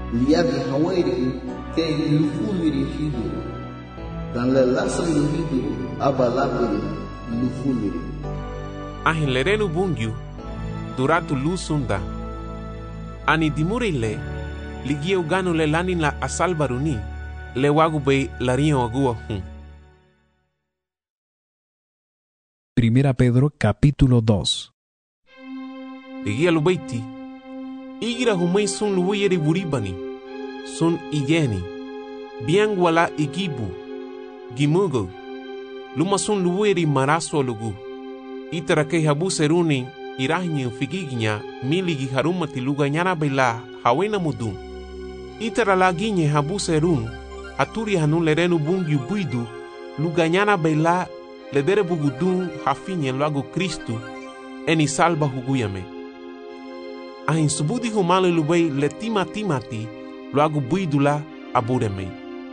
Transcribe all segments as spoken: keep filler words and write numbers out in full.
liavi hawairi ke lufuliri hiduru dan le lasang hiduru abalabiri lufuliri ahin lerenu bungyu duratu lusunda ani dimurile ligia ugano le lanin la asalbaruni le wagu bei larion agua hun. Primera Pedro capítulo dos. Ligia lubeiti igira humei sun luweyeri buribani sun igeni biang wala igibu gimugo luma sun luweyeri maraso lugu itara ke habu seruni irahnya figiginya miligi harumati luga nyana bela hawena mudum itara laginya habu serun aturi hanu lerenu bungyu buidu luga nyana bela ledere bugudun hafinye lago Kristu eni salba huguyame ahin subudi humale lubei letima timati lago buidula abureme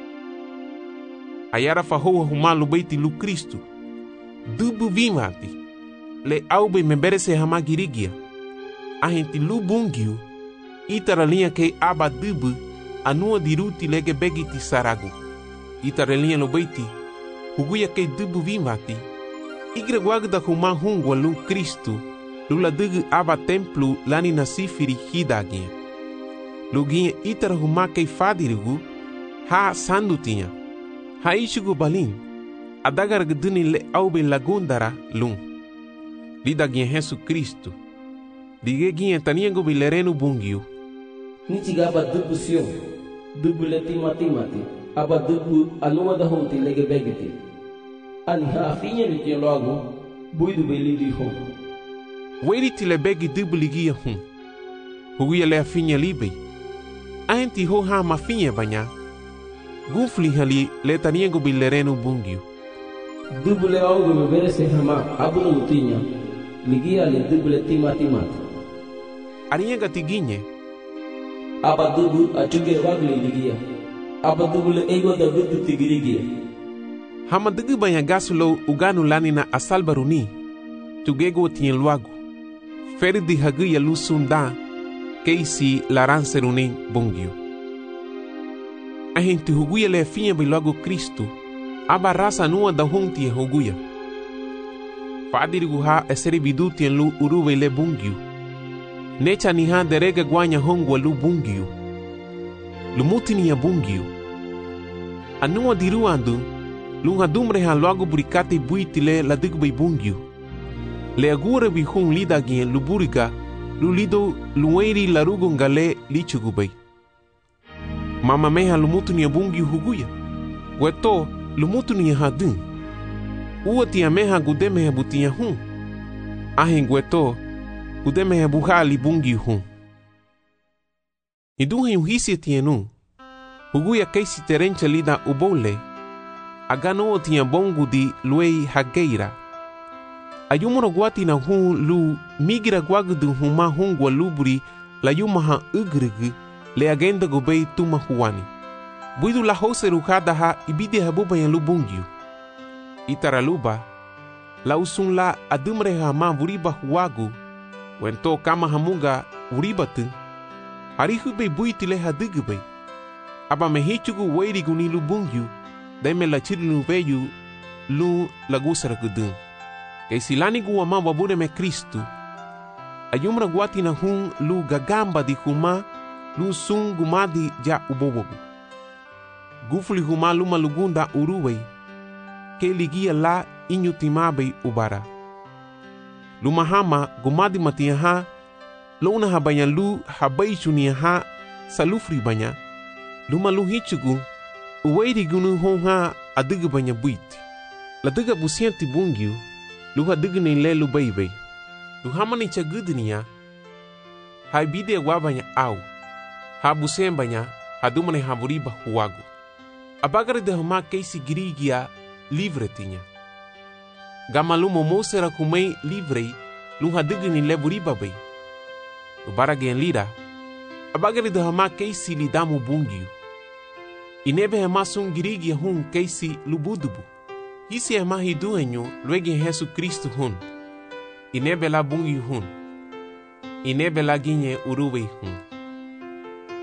ayara fahoa humalu beiti lu Kristu dubu vimati le aube memberese hama girigia ahin ti lu bungyu itara linha ke aba dubu anua diruti lege begiti saragu itara linha lubeiti huguya ke dubu vimati igre guagda huma hungwa lu Kristu lula dugu aba templu lani nasifiri hidagia luginha itara huma ke fadirigu ha sandutinha ha ishugu balin adagar gduni le aube lagundara lum lidaginha Jesu Kristu digeginha taniengo bilerenu bungyu nichiga aba dubu sio dubu letima timati aba dubu anuma da honti lege begiti ani ha finha litia logo buidu belidi hon weri tile begi dubu ligia hun huguya le afinha libe aenti ho ha ma finha banya gufli hali le taniengo bilerenu bungyu dubu le augo me verese hama abunu utinya ligia le dubu letima timati arienga tiginye aba dubu achuge wagle ligia aba dubu le ego da dubu tigirigia hama dugu banya gasulo uganu lani na asalbaruni tugego tien luagu ferdi hagu ya lusunda keisi laranserunin bungyu ahinti huguya le finha bilogo Kristu aba rasa nua da honti huguya fadirigu ha eseri bidutien lu uruwe le bungyu necha ni ha derega guanya hongwa lu bungyu lumutini ya bungyu anua diruandu lunga dumre ha logo burikate buitile la digbe bungyu le agure bi hun lida gien luburiga lulido lueri larugo ngale lichugubei mama meha lumutini ya bungyu huguya weto lumutini ya hadun uoti ya meha gudeme ya butia hun ahin weto gudeme ya buhali bungyu hun iduhe uhisi tienu huguya keisi terencha lida ubole agano tinha bongo di luei hageira ayumoro guati na hun lu migira guagdu huma hungwa luburi la yumaha ugrigi le agenda gobei tuma huani buidu la hose rukada ha ibide habuba ya lubungyu itaraluba la usun la adumre ha ma vuriba huagu wento kama hamunga uribatu harihube buitile hadugube aba mehichugu weiri guni lubungyu deme la chirinu veyu lu lagusara gudun ke silani guwa ma wabure me Kristu ayumra guati na hun lu gagamba di huma lu sun gumadi ja ubobobu gufuli huma luma lugunda uruwe ke ligia la inyutimabe ubara luma hama gumadi matia ha luna habanya lu habaishunia ha salufri banya luma lu hichugu uweiri gunu honha adugu banya buiti la duga busianti bungyu luha dugu ni lelu baby luhama ni chagudnia hai bide wabanya au ha busem banya hadumane haburiba huagu abagari de hama keisi girigia livre tinya gama lumo mosera kumei livre luha dugu ni leburiba bay ubara gen lida abagari de hama keisi lidamu bungyu inebe hema sun girigi hun keisi lubudubu hisi hema hiduenyo luegi Jesu Kristu hun inebe la bungi hun inebe la ginye uruwe hun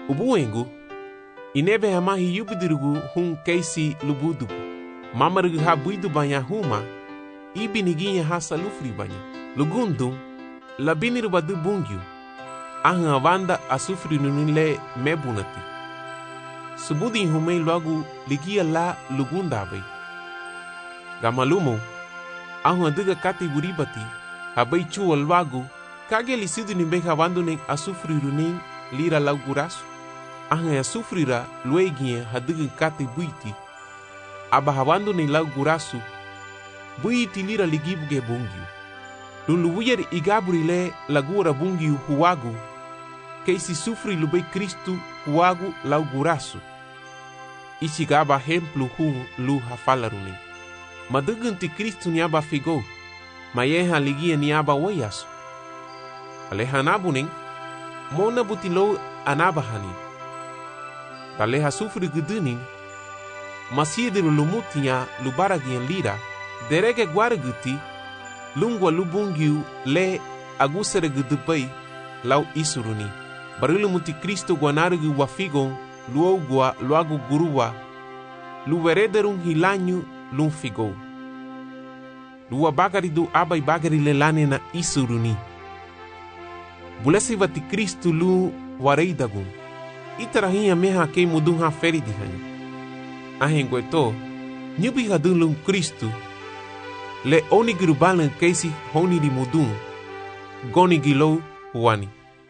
Ubuengu, inebe hamahi yubidirugu hun keisi lubudubu. Mamarugu ha buidu banya huma, ibiniginha ha salufri banya. Lugundu, labiniru badu bungyu, ahun avanda asufri nunile mebunati. Subudi humei logo ligia la lugundabai. Gamalumo, ahun aduga kati buribati, habai chuo logo, kage lisidu nimbe havanduning asufri runing lira laugurasu. Ahun asufrira luegia haduga kati buiti, aba havanduning laugurasu, buiti lira ligibuge bungyu. Luluwyer igaburile lagura bungyu huwagu, keisi sufri lubei Kristu huwagu laugurasu. Ichigaba hemplu hu lu hafalaruni. Madugunti Kristu niaba figo, mayeha ligia niaba wayasu. Alehanabuning, mona butilo anabahani. Taleha sufri guduning, masiediru lumutinya lubaragian lira, derege guaraguti, lungwa lubungyu le agusere gudupai lau isuruni. Barilumuti Kristo guanarugu wafigon, luogua luagu guruwa, luwerederung hilanyu lung figo. Lua bagari du abai bagari lelane na isuruni. Bulesi vati Kristo lu wareidagun. Itarahinha meha kei mudun ha feridihani. Ahengueto, nyubi hadun lung Kristo, le onigiru balan keisi honi di mudun, goni gilo huani.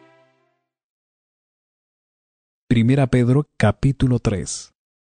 Primera Pedro capítulo tres.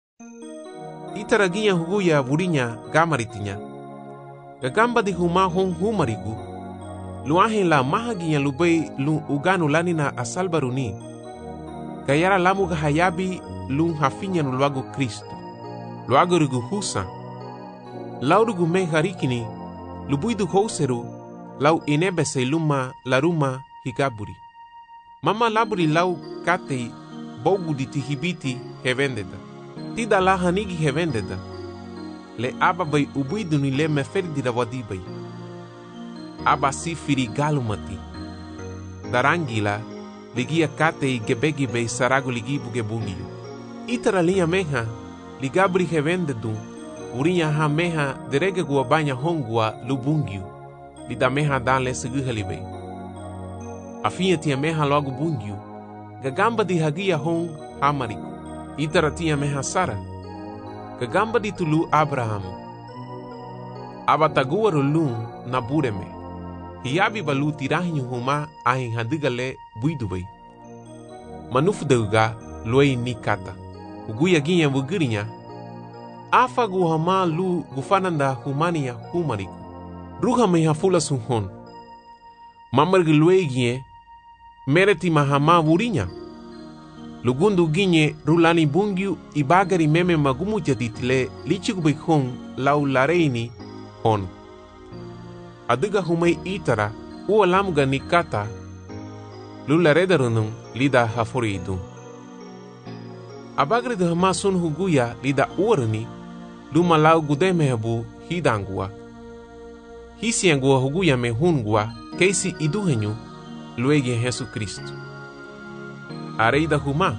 Itaraginha huguya vurinya gamaritinya. Gagamba di huma hon humarigu. Luahen la mahaginya lubei lung uganu lanina asalbaruni. Gayara lamu gahayabi lung hafinya no luago Kristo. Luago rugu husa. Laurugu me harikini. Lubuidu houseru. Lau inebese luma laruma higaburi. Mama laburi lau katei bogu di tihibiti hevendeda. Tida la hanigi hevendeda. Le aba bai ubuidu ni le meferdi da wadibai. Aba sifiri galumati. Darangila ligia kate gebegi bei sarago ligibu gebungiyo. Itara linha meha ligabri hevendedu. Urinya ha meha derege guabanya hongua lubungiyo. Lida meha dale seguhalibei. Afinha tia meha logo bungiyo. Gagamba di hagia hong hamariku. Itara tia meha Sara. Gagamba di tulu Abraham. Abatagua rulun na bureme. Hiabi balu tirahinyu huma ahin hadigale buidubai. Manufdeuga luei nikata. Uguya ginha bugirinya. Afa guhama lu gufananda humania humariku. Ruha meha fula sunhon. Mamargi luei ginhe. Mereti mahama burinya. Lugundu ginye rulani bungyu ibagari meme magumu jaditile lichigubai hon lau lareini hon. Aduga humai itara ua lamuga nikata lularedarunung lida hafuridu. Abagri de hama sun huguya lida uarani luma lau gudemehabu hidangua. Hisiangua huguya me hungua keisi iduhenyu luegi Jesu Kristo. Areida huma.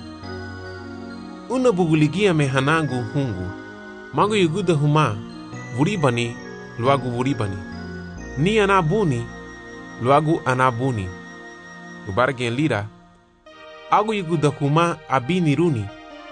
Una buguligia me hanangu hungu. Mago yuguda huma. Vuribani, luagu vuribani. Ni anabuni, luagu anabuni. Lubargen lira. Agu yuguda huma abini runi.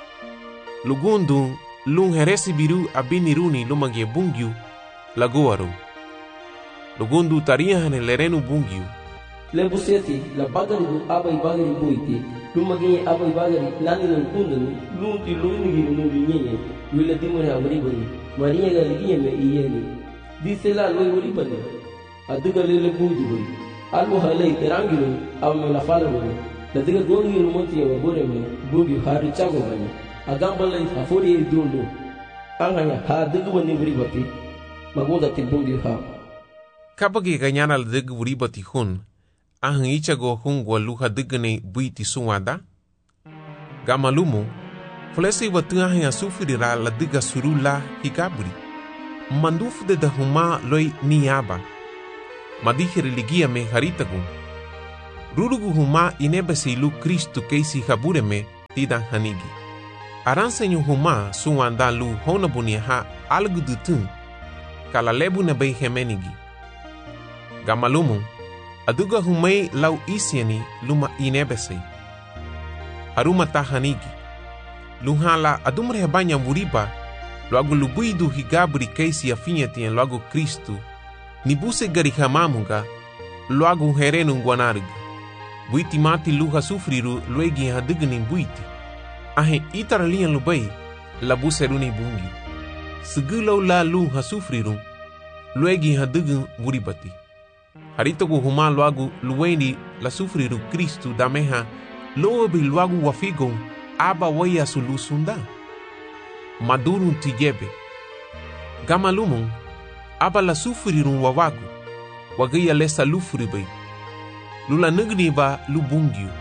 Lugundu lung heresi biru abini runi lumagie bungyu laguaru. Lugundu taria hane lerenu bungyu. Lebuseti la bagari du abai bagari buiti lumagi abai bagari lani lan kundani lunti luni giru nuri nyenye wila dimore abribani mariya galigi me iyeni dice la loy uribani aduga lele budu bari almu halai terangiru amme la falani la diga goni rumonti ya bore me bugi hari chago bani agambalai afori idundu anganya ha diga bani uribati magoda tibungi ha Kabagi ganyana la diga uribati hun. Ahang ichago hungwa luha digane buiti suwada. Gamalumu, flesi watu ahang asufirira la diga surula higaburi. Mandufu de dahuma loi niaba. Madihiri ligia me haritagun. Rurugu huma inebasi lu Kristu keisi habureme tidan hanigi. Aransenyo huma suwanda lu hona bunia ha algu dutun kala lebu na bay hemenigi. Gamalumu aduga humay lau isiani luma inebesay. Haruma tahanigi. Luhala adumre hebanya muriba logo lubuidu higabri keisi afinhatian logo Cristo nibuse garihamamunga logo herenu guanarg. Buiti mati luha sufriru luegi hadigni buiti. Ahe itaralian lubai labuseruni bungi. Segulau la luha sufriru luegi hadign muribati. Haritogu huma logo lueni la sufriru Cristo dameha lobi logo wafigon aba waya sulusunda. Madurun tijebe. Gamalumon aba la sufrirun wawagu wagaya lesa lufribay. Lula nagni ba lubungyu.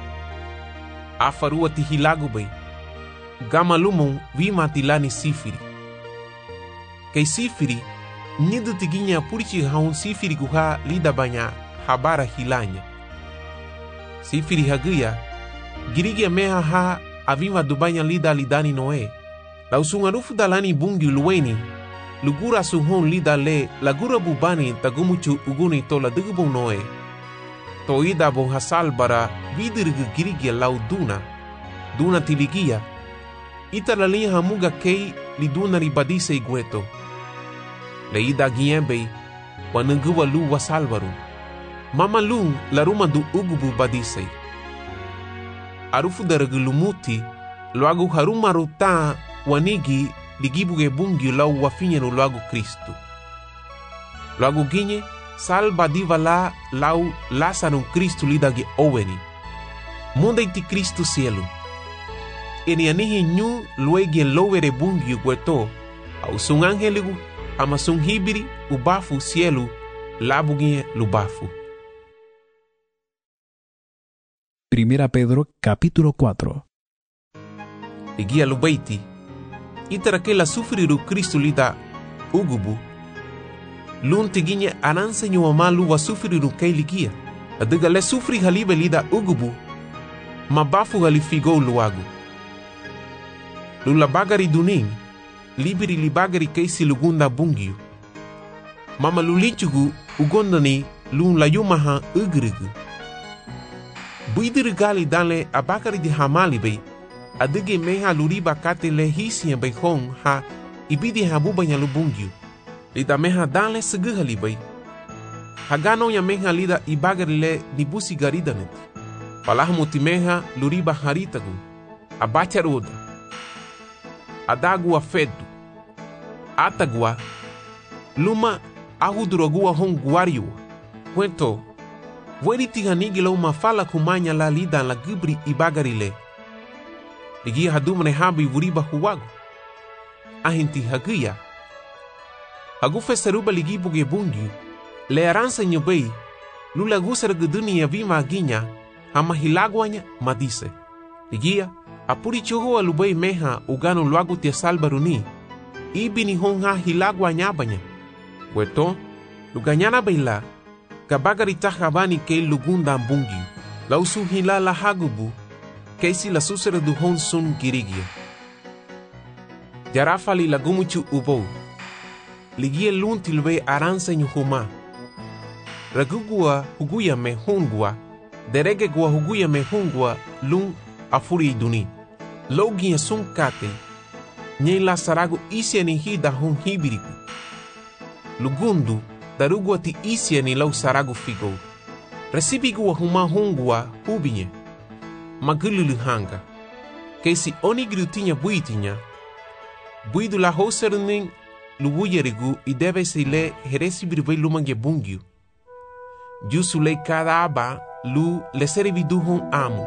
Afarua tihilago bay. Gamalumon vima tilani sifiri. Kay sifiri nidu tiginya purichi haun sifiri guha lida banya habara hilanya. Sifiri hagaya girigia meha ha avima dubanya lida lidani noe. La usungarufu dalani bungi luweni lugura suhon lida le lagura bubani tagumuchu uguni tola digubon noe. Toida bon hasal bara vidirgu girigia lau duna duna tiligia italali hamuga kei liduna ribadise igueto. Leida giembe wanunguwa lu wasalvaru. Mama lu laruma du ugubu badise. Arufu daragulumuti loagu haruma ruta wanigi ligibuge bungi lau wafinyenu loagu Kristo. Loagu ginye salba diva la lau lasanum Kristo lidagi oweni. Munda iti Kristo cielo. Eni anihi nyu luegi lowere bungi gueto au sung angeligu ama sung hibiri ubafu cielo labugie lubafu. Primera Pedro capítulo cuatro. Ligia lubaiti itara que la sufriru Cristo lida ugubu lun tiginya ananse nyo malu wa sufriru kay ligia adiga le sufri halibe lida ugubu mabafu halifigo luagu lula bagari duning libiri li bagari kay silugunda bungiu mama lulichugu ugondani lun la yumaha ugrigu buidiri gali dale abakari di hamali bay adige meha luriba kate le hisi bay hong ha ibidi habuba nya lubungyu lida meha dale seguhali bay hagano ya meha lida ibagari le nibusi garidanet palahmu timeha luriba haritagu abacharuda adagua fedu atagua luma ahudurogua hong guariu cuento Weri tiganigi lau mafala kumanya la lida la gibri ibagarile. Ligi hadumne habi wuriba huwagu. Ahinti hagia. Hagu festeruba ligi buge bungi. Le aransa nyobei. Lula gusar guduni ya vima aginya. Hama hilagwanya madise. Ligia apuri choho alubei meha ugano luagu tia salbaruni. Ibi ni honga hilagwanya banya. Weto luganyana beila. Kabagari tahabani kay lugunda bungi. Lausu hila la hagubu. Kaysi la susere du hon sun girigia. Jarafali la gumuchu ubo. Ligie lunti lube aranse nyuhuma. Ragugua huguya me hungua. Derege gua huguya me hungua lun afuri duni. Logia sun kate. Nye la saragu isya ni hida hon hibiriku. Lugundu. Darugua ti isya ni lau saragu figo. Resibigua huma hungua hubinye. Magululu hanga. Kesi oni grutinya buitinya. Buidu la hoserunin lubuyerigu i debe se le heresibirve lumange bungiu. Jusu le kada aba lu le seribidu hon amo.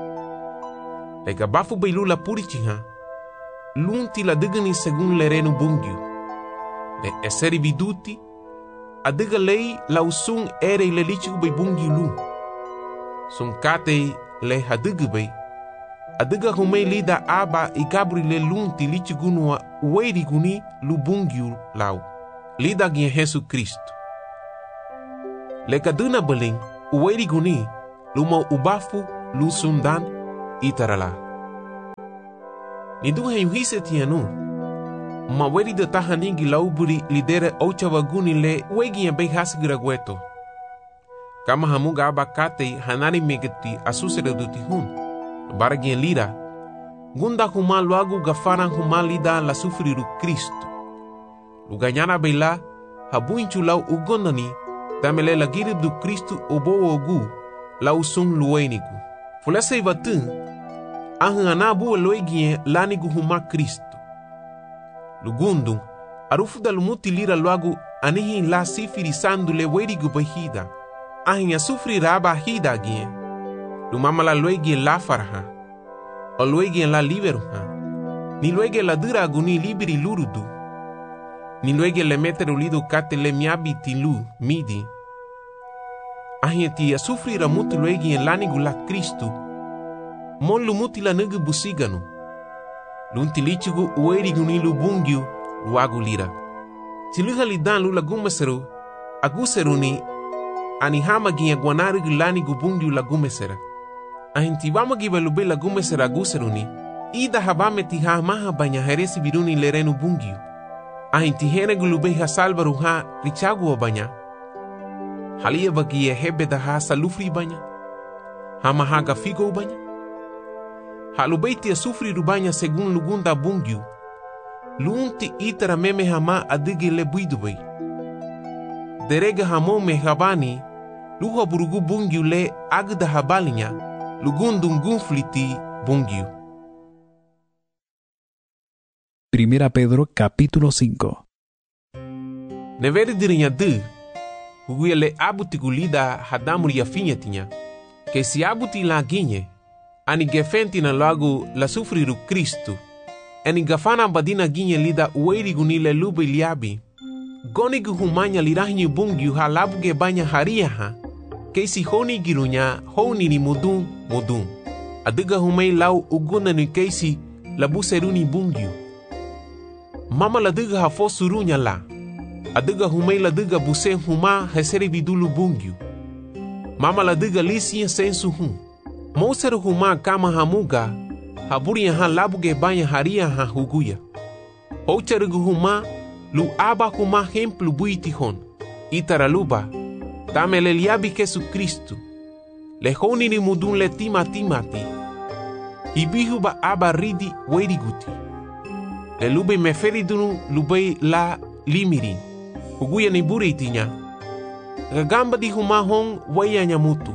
Le gabafu bailu la purichiha. Lunti la digani segun le renu bungiu. Le eseribiduti adiga lei lausung ere le lichu bay bungi lu. Sun kate le hadiga bay. Adiga humay lida aba i gabri le lunti lichu gunua uweri guni lu bungi lau. Lida gien Jesu Kristo. Le kaduna baling uweri guni luma ubafu lu sundan itarala. Ni du hen hise tianu. Ma weri de tahaningi lauburi lidera ocha waguni le wegi ya bei hasgira gueto. Kama hamuga abakate hanari megeti asusere duti hun. Baragien lira. Gunda huma luagu gafaran huma lida la sufriru Cristo. Luganyana beila habuinchu lau ugondani tamele la girib du Cristo obo ogu lau sung luenigu. Fulese ivatun ahanabu loigien lanigu huma Cristo. Lugundung arufu da lumuti lira luagu anihi la sifiri sandu le werigu bahida. Ahin ya sufri raba hida gien. Lumama la loigien la farha. O loigien la liberuha. Ni loigien la dura aguni liberi lurudu. Ni loigien le meter ulidu kate le miabi tilu midi. Ahin ti ya sufri ramuti loigien lanigu la Cristo. Mon lumuti la nugu busiganu. Lunti lichigu uerigu ni lubungyu luagu lira. Tiluha lidan lula gumeseru aguseru ni anihama gia guanarigu lanigu bungyu la gumesera. Ahintibama giba lube la gumesera aguseru ni ida habame tiha maha banya heresi biruni lerenu bungyu. Ahintihenegu lube ha salvaru ha richagu banya. Halia bagia hebeda ha salufri banya. Hama haga figo banya. Halubeiti asufri rubanya segun lugunda bungyu. Lunti itara meme hama adige le buidubay. Derega hamo me habani luha burugu bungyu le agda habalinya lugundum gunfliti bungyu. Primera Pedro capítulo cinco. Neveri dirinya de huguya le abuti gulida hadamuri ya finyatinya. Que si abuti la ginye ani gefenti na lagu la sufriru Cristo. Eni gafana badina ginye lida ueri gunile lube liabi. Gonigu humanya lirahinyu bungyu ha labuge banya haria ha. Keisi honi girunya honi ni mudun mudun. Adiga humei lau uguna ni keisi labu seruni bungyu. Mama la diga ha fosurunya la. Adiga humei la diga buse huma heseri bidulu bungyu. Mama la diga lisiya sensu hum. Moseru huma kama hamuga haburiya ha labuge banya haria ha huguya. Hocherugu huma lu aba huma hemplu buiti hon. Itaraluba tamele liabi Jesu Kristu. Le honi ni mudun le tima timati. Ibihuba aba ridi weriguti. Le lube meferidunu lube la limirin. Huguya ni buritinya. Gagamba di huma hon waya nyamutu.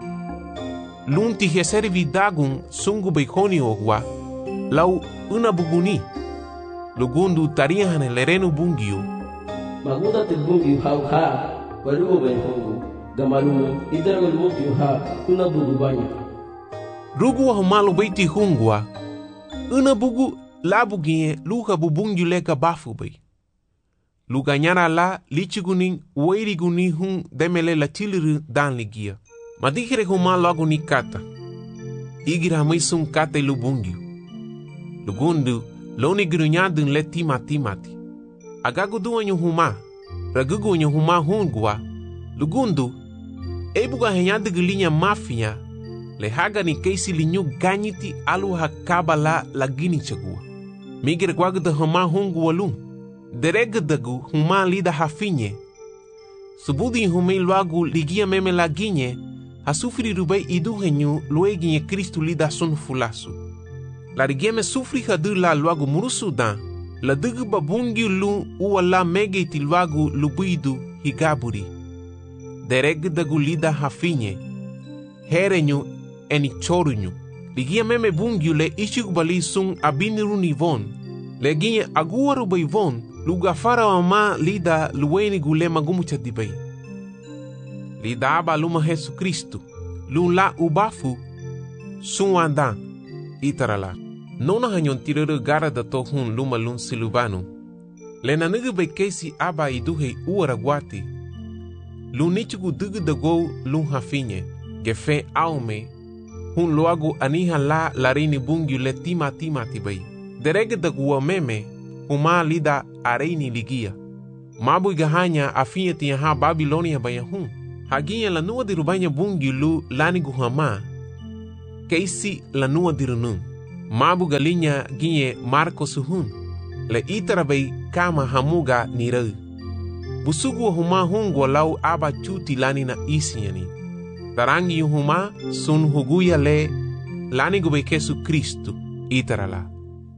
Lunti heseri vidagun sungu beikoni ogwa. Lau una buguni. Lugundu tarihan lerenu bungyu. Magunda te bungyu hau ha. Walugo ben hongu. Gamalumu idarago bungyu ha. Una bugu banya. Rugu wa humalu beiti hungwa. Una bugu labu gie luha bubungyu leka bafu bei. Luganyara la lichigunin weiriguni hun demele la chiliru dan ligia. Madikere huma logo ni kata. Igira maisung kata lubungyu. Lugundu loni grunyadun le tima timati. Agagu duanyu huma. Ragugu nyu huma hungwa. Lugundu ebuga henyadu gulinya mafia. Le haga ni keisi linyu ganyiti alu hakaba la lagini chagua. Migire gwaguda huma hungwa lung. Deregdagu huma lida hafinye. Subudi humei luagu ligia meme laginye. Hasufri rubei iduhenyu lueginye Kristu lida sun fulasu. La rigeme sufri hadu la luagu murusu dan. La dugu babungi lu uwa la megeti luagu lubuidu higaburi. Deregdagu lida hafinye. Herenyu eni chorunyu. Ligia meme bungiu le ishigubali sun abiniru nivon. Leginye aguaru beivon. Lugafara wa ma lida luweni gule magumu chadibay. Lida aba luma Jesu Kristu. Lula ubafu. Sunwandan. Itarala. Nona hanyon tiruru gara da tohun luma lun silubanu. Lena nugu bekesi aba iduhe uaraguati. Lunichugu dugu dago lun hafinye. Gefe aume. Hun loagu aniha la larini bungiu le tima tima tibay. Derege daguwa meme. Huma lida areini ligia. Mabu igahanya afinye tiyaha Babilonia bayahun. Haginya lanua dirubanya bungi lu lanigu hama. Keisi lanua dirunun. Mabu galinya ginye Marko suhun. Le itara bay kama hamuga nirau. Busugu huma hungwa lau aba cuti lani na isiani. Tarangi huma sun huguya le lani gube Yesu Kristo itara la.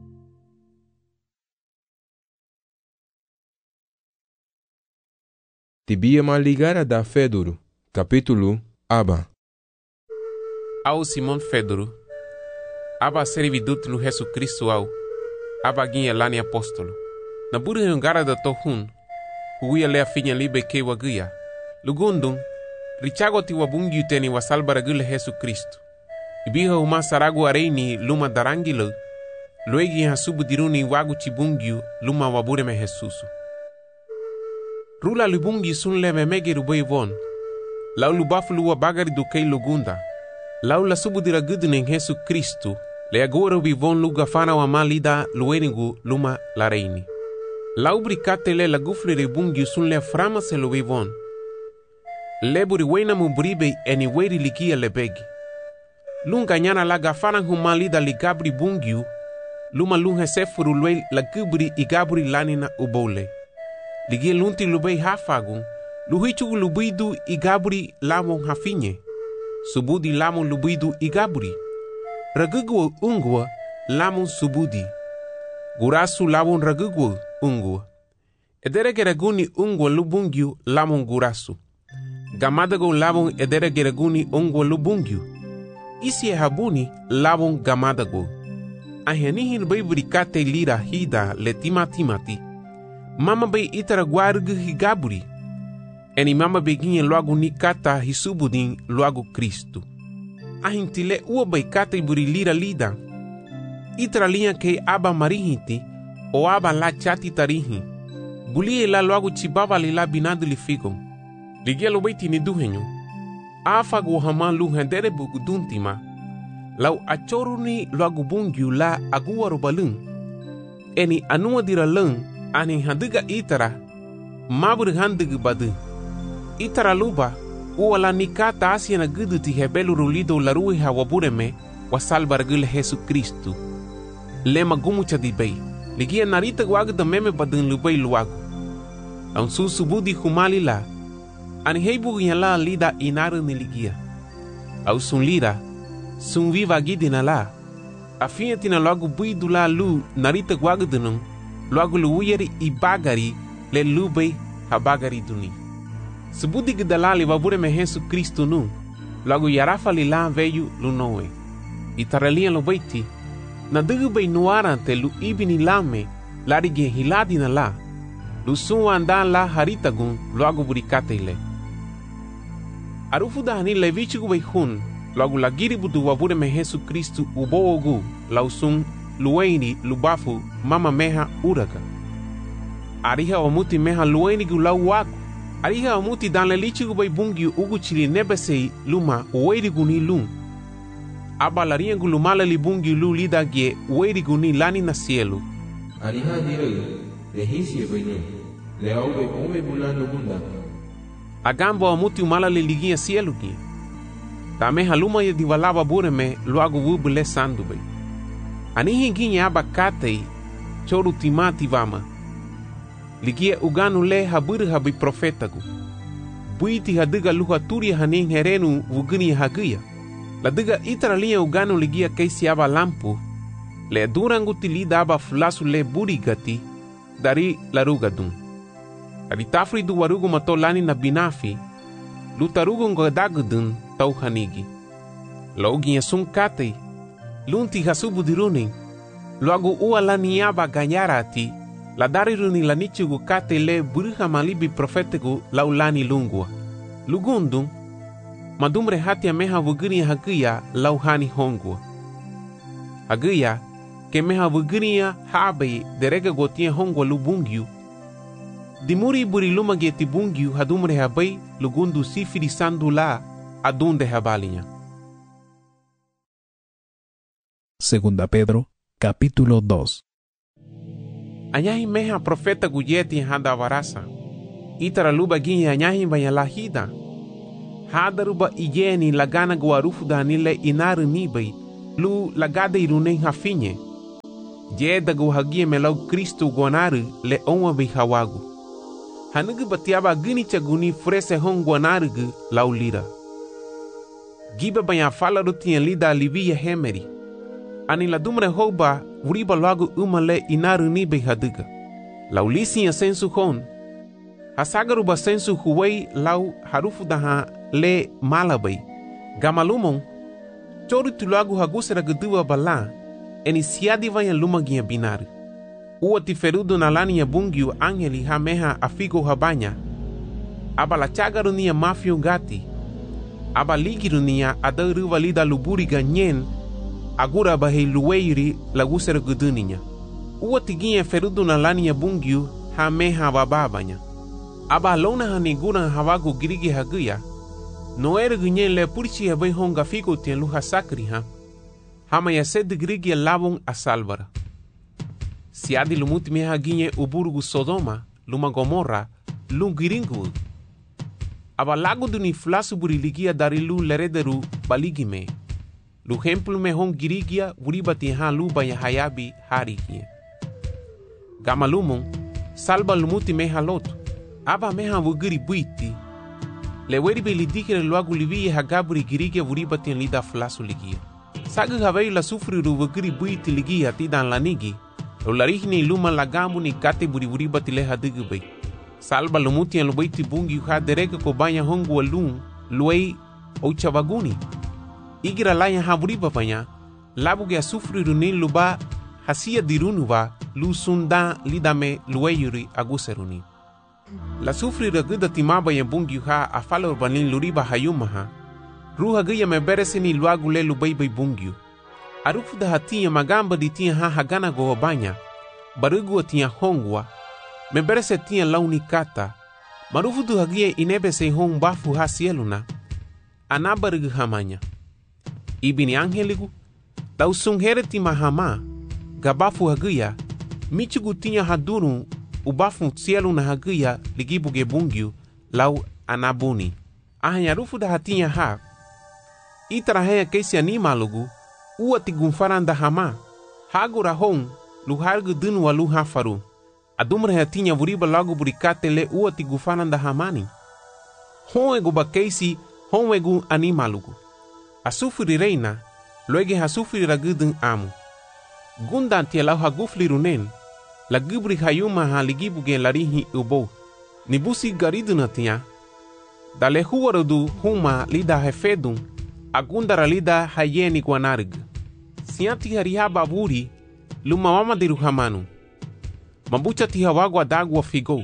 Tibia maligara da Fedoro, capítulo Aba. Ao Simon Fedoro, aba servidut lu Yesu Kristo au, aba ginha lani apóstolo. Na buri hungara da tohun, huguya le afinya libe ke waguya. Lugundung, richago ti wabungi uteni wasalbara gule Yesu Kristo. Ibiha uma saragu areini luma darangilo, luegi hasubu diruni wagu chibungiu luma wabure me Jesusu. Rula lubungi sun le memege rubei von. Lau lubafu luwa bagari do kei lugunda. Lau la subu dira gudunen Yesu Kristo, le agora ubi von luga fana wa malida luenigu luma la reini. Lau bricate le la gufle ribungi sun le frama se lubi von. Le buri wena mubribe eni weri likia le begi. Lunga nyana la gafana humalida li gabri bungiu, luma lunga sefuru lue la gubri i gabri lanina ubole. Ligia lunti lubei hafagun, luhichu lubidu i gabri lamon hafinye. Subudi lamon lubidu i gabri. Ragugwa ungwa lamon subudi. Gurasu lamon ragugwa ungwa. Edere geraguni ungwa lubungiu lamon gurasu. Gamadago lamon edere geraguni ungwa lubungiu. Isi e habuni lamon gamadago. Ahenihin bei bricate lira hida le timatimati. Mama bei itara guargu higaburi. Eni mama beginha logo ni kata hisubudin logo Cristo. Ahintile ua bei kata iburi lira lida. Itara linha ke aba marihinti o aba la chati tarihi. Bulie la logo chibaba li la binadu li figon. Ligia lo beiti ni duhenyo. Afa go hama lu hendere buguduntima. Lau achoruni logo bungiu la agua robalun. Eni anua dira lung. Ani handiga itara mabur handiga badu itara luba uala nikata asiana gudu ti hebelu rulido la rui hawabureme wasalbar gule Yesu Kristo lema gumucha di bay ligia narita wagu da meme badun lubay luagu ang susubudi humali la ani heibu yala lida inaru ni ligia au sun lira sun viva gidina la afinha tina logo buidu la lu narita wagu dunung logo luuyeri i bagari le lubei ha bagari duni. Subudi gidalali wabure me Yesu Kristo nu, logo yarafa li la veyu lu noe. I taralia lo beiti, na dugu bei nuarante lu ibini lame, larige hiladi na la, lu sunwa andan la haritagun logo burikate ile. Arufu dahani le vichigu bei hun, logo la giribudu wabure me Yesu Kristo uboogu, lausun lueni lubafu mama meha uraga. Ariha omuti meha lueni gu lau wagu. Ariha omuti dan le lichi gu bai bungi ugu chili nebesei luma uweri gu ni lung. Aba laria gu lumala li bungi lu lida gie uweri gu ni lani na cielo. Ariha direi, le hisi e bainu, le aube ome bulano bunda. Agambo omuti umala li ligia cielo gie. Ta meha luma ye diwalaba bureme luagu wubu le sandu bai. Anihi ginha abacatei, choro timati vama. Ligia uganu le habur habi profetagu. Buiti hadiga luha turi hanin herenu vugini hagia. La diga itara linha uganu ligia keisi aba lampu. Le durangu tilida aba fulasu le burigati. Dari larugadun. Ari tafri du warugu mato lani na binafi. Lutarugu ngodagudun tau hanigi. Loginha sun katei. Lunti hasubu dirunin, logo ua la niaba ganyarati, la dariruni la nichugu kate le buruha malibi profetegu lau lani lungua. Lugundun, madumre hatia meha vugini hagia lau hani hongua. Hagia, ke meha vuginia habe derega gotia hongwa lubungiu. Dimuri buri luma geti bungiu hadumre habai lugundu sifiri sandu la adunde habalinha. Segunda Pedro, capítulo dos. Anyahi meha profeta guyeti handa varasa. Itara luba ginha anyahi bayalahida. Hadaruba ijeni lagana guarufu danile inaru nibai. lu lagada irunen hafinye. Je dagu hagie melau Kristo guanare le onwa be hawagu. Hanugu batiaba gini chaguni frese hong guanare gu lau lira. Giba banya fala rutien lida livia hemeri. Ani la dumre hoba uriba lagu umale inaru ni be haduga. Lau lisi ya sensu hon. Hasagaru ba sensu huwei lau harufu daha le malabai. Gamalumon. Choru tulagu hagusera gudua bala. Eni siadi vanya lumagia binari. Ua tiferudu na lani ya bungiu angeli hameha afigo habanya. Aba la chagaru niya mafio gati. Aba ligiru niya adaru valida luburi ganyen. Agura bahe luweiri lagusera guduninya. Ua tiginye ferudu na lani ya bungiu hameha bababanya. Aba lona hanigura hawagu girigi haguya. Noere gunyen le purchi habai honga figo tien luha sakri ha. Hama ya sed grigi labung a salvara. Siadi lumuti meha ginye uburugu Sodoma, luma Gomorra, lum giringu. Aba lago duni flasu buriligia dari lu lerederu baligime. Lu hemplu me hong girigia uribati ha lu baya hayabi harigie. Gama lumon, salba lumuti meha lotu. Aba meha wugiri buiti. Le weribe lidikere luagu livie hagaburi girigia uribati lida flasu ligia. Sagu havei la sufri ruvugiri buiti ligia tidan lanigi. Lo larihni luma lagamu ni kate buri uribati le hadigu bei. Salba lumuti en lubaiti bungi uha dereka ko banya hongu walung luei o chavaguni. Igira laya haburiba banya labuge a sufri runin luba hasia dirunuva lu sunda lidame lueyuri aguseruni. La sufri raguda timaba ya bungi uha afala urbanin luriba hayumaha. Ruha gaya me beresini luagu le lubai bai bungiu. Arufu da hatia magamba di tia ha hagana go banya. Barugu tia hongwa. Me berese tia launi kata. Marufu du hagia inebe se hong bafu ha sieluna. Anabarugu hamanya. Ibini angeligu. Tau sunghere ti mahama. Gabafu hagia. Michugu tia haduru. Ubafu sieluna hagia ligibu ge bungiu. Lau anabuni. Ahanya rufu da hatia ha. Itarahea keisi animalugu, ua tigunfaranda hama. Hagura hong, luhargu dunu wa luha faru. Adumra tinha vuriba lagu burikate le ua tigufaranda hamani. Honegu ba keisi, honegu animalugu. Asufuri reina, luege hasufuri ragudun amu. Gundan tia lau hagufli runen, la gubri hayuma ha ligibuge larihi ubo. Nibusi gariduna tia. Dale huwarudu huma lida hefedun. Agundara lida hayeni guanarg. Sianti hariha baburi, luma mama diru hamanu. Mabucha ti hawagwa dagwa figo.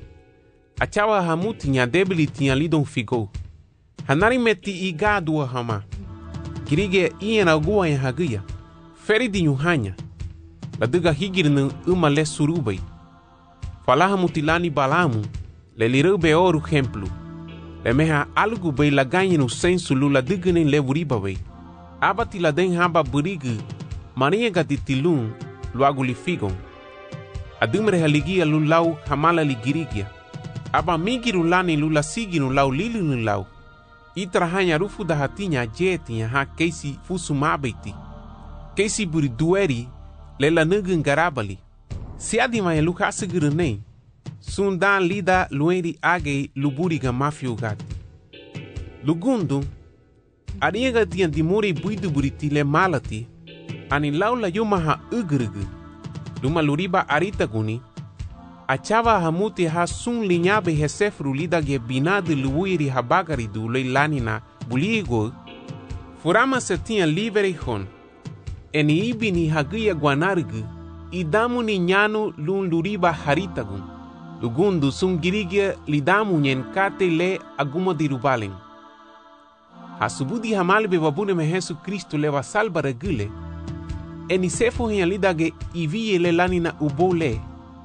Achawa hamuti nya debili tia lidon figo. Hanari meti igadua hama. Girige iena agua ya hagia. Feri di nyuhanya. Laduga higirnu uma le surubai. Falaha mutilani balamu. Le lirube oru hemplu. Le meha algu bei la ganyen no sensu lula dignen le wuriba bei. Abati la den haba burigu, maria gatitilun, luagu li figon. Adumre haligia lulau hamala ligirigia. Aba migiru lani lula siginu lau lilinu lau. Itrahanya rufu da hatinya jetinya ha keisi fusu mabeti. Keisi buri dueri, le la nugun garabali. Siadi maya luka siguru nei. Sundan lida lueri age luburiga mafio gati. Lugundu, ariega tian dimuri buidu buriti le malati, ani laula yuma ha ugrugu, luma luriba arita guni, achava hamuti ha sun linyabe hesefru lida ge binadu luiri habagari du le lanina buligo, furama se tian livere hon, eni ibini hagia guanargu, idamu ni nyanu lun luriba haritagun. Lugundu sungirigia lidamu nyen kate le aguma dirubalen. Hasubudi hamalbe babune me Jesu Kristo le vasalba regule. Eni sefo henya lidage ivie le lanina ubole.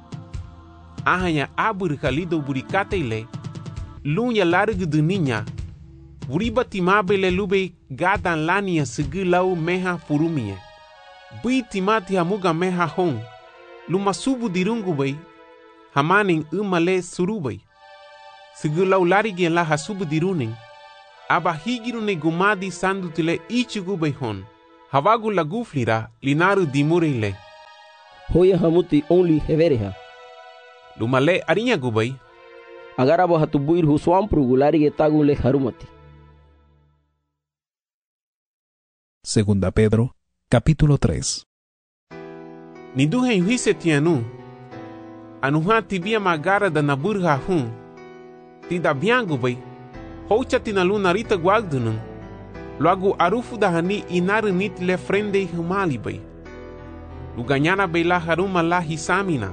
Ahanya aburika lido burikate le. Lunya largu duninya. Uriba timabe le lube gadan lania sigilau meha furumie. Bui timati hamuga meha hong. Luma subu dirungu bei. Hamaning umale surubai. Sigilau larigien la hasubu diruning. Aba higirune gumadi sandutile ichugu bei hon. Havagu laguflira linaru dimurile. Hoya hamuti only hevereha. Lumale arinya gubai. Agarabo hatubuir huswam prugulari getagule harumati. Segunda Pedro, capítulo tres. Niduhe yuhise tianu. Anuha tibia magara da naburha hun. Tida biangu bai. Houcha tinalu narita guagdunun. Logo arufu da hani inaru nit le frende humali bai. Luganyana bai la haruma la hisamina.